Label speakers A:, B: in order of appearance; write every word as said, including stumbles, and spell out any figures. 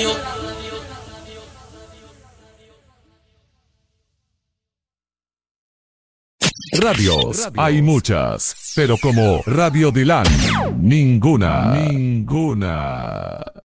A: Radios, hay muchas, pero como Radio Dilan, ninguna, ninguna.